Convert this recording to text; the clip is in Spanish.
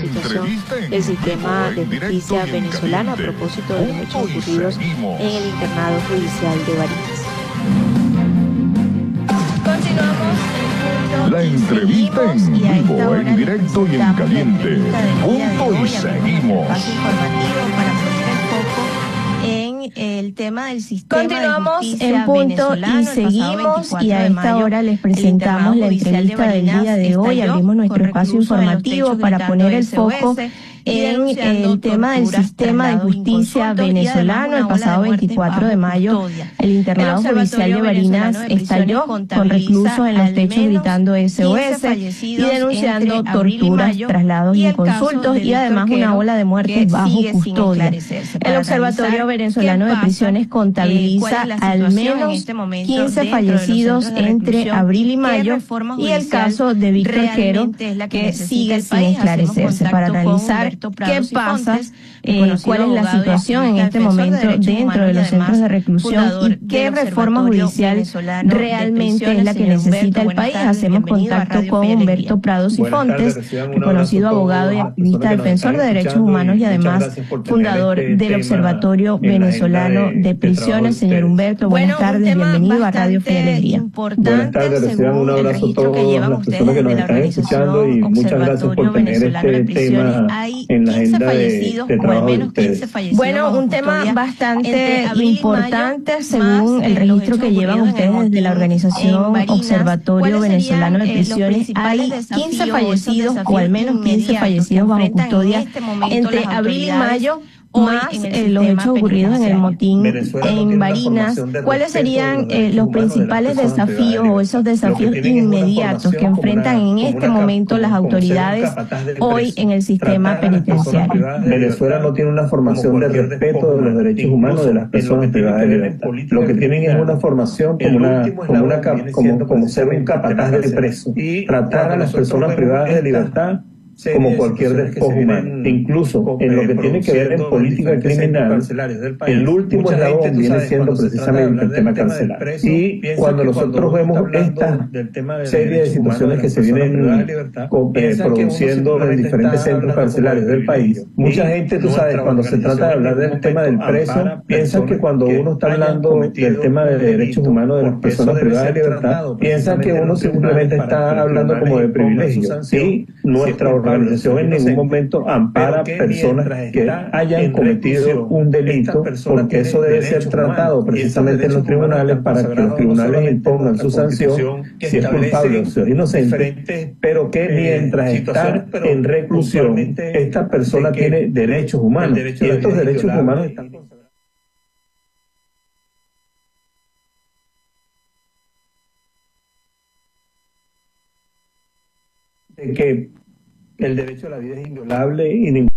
situación del sistema de justicia venezolano a propósito de los hechos ocurridos en el internado judicial de Barinas. La entrevista en vivo, en directo y en caliente. Punto y seguimos. En el tema del sistema Continuamos en punto y seguimos, y a esta hora les presentamos la entrevista del día de hoy. Abrimos nuestro espacio informativo para poner el foco en el tema del sistema de justicia venezolano. El pasado 24 de mayo, el internado judicial de Barinas estalló con reclusos en los techos gritando SOS y denunciando torturas, traslados inconsultos y además una ola de muertes bajo custodia. El Observatorio Venezolano de Prisiones contabiliza al menos 15 fallecidos entre abril y mayo, y el caso de Víctor Quero, que sigue sin esclarecerse. Para analizar qué pasa, cuál es la situación en este momento dentro de los centros de reclusión y qué reforma judicial realmente es la que necesita el país, hacemos contacto con Humberto Prado Sifontes, reconocido abogado y activista defensor de derechos humanos y además fundador del Observatorio Venezolano de Prisiones. Señor Humberto, buenas tardes, bienvenido a Radio Fe y Alegría. Buenas tardes, reciban un abrazo a todas las personas que nos están escuchando y muchas gracias por tener este tema en la agenda de trabajo de ustedes. Bueno, un tema bastante importante según el registro que llevan ustedes desde la organización Observatorio Venezolano de Prisiones. Hay 15 fallecidos, o al menos 15 fallecidos bajo custodia entre abril y mayo, más los hechos ocurridos en el motín en Barinas. ¿Cuáles serían los principales desafíos o esos desafíos inmediatos que enfrentan en este momento las autoridades hoy en el sistema penitenciario? Venezuela no tiene una formación de respeto de los derechos humanos de las personas privadas de libertad. Lo que tienen es una formación como ser un capataz de preso, tratar a las personas privadas de libertad como cualquier despojo humano. Incluso en lo que tiene que ver en política criminal, el último eslabón viene siendo precisamente el tema carcelario. Y cuando nosotros vemos esta serie de situaciones que se vienen produciendo en diferentes centros carcelarios del país, mucha gente, tú sabes, cuando se trata de hablar del tema del preso, piensa que cuando uno está hablando del tema de derechos humanos de las personas privadas de libertad, piensa que uno simplemente está hablando como de privilegios. Y nuestra organización en ningún momento ampara personas que hayan cometido un delito, porque eso debe ser tratado precisamente en los tribunales para que los tribunales impongan su sanción si es culpable o si es inocente, pero que mientras está en reclusión, esta persona tiene derechos humanos, y estos derechos humanos están de que el derecho a la vida es inviolable y